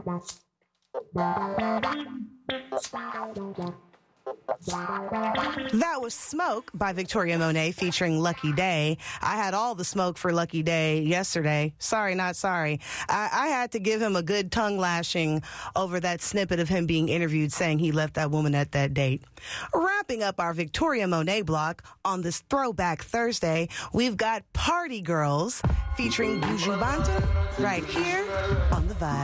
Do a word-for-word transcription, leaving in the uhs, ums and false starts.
That was Smoke by Victoria Monet featuring Lucky Day. I had all the smoke for Lucky Day yesterday. Sorry, not sorry. I, I had to give him a good tongue lashing over that snippet of him being interviewed saying he left that woman at that date. Wrapping up our Victoria Monet block on this Throwback Thursday, we've got Party Girls featuring Buju Banton right here on The Vibe.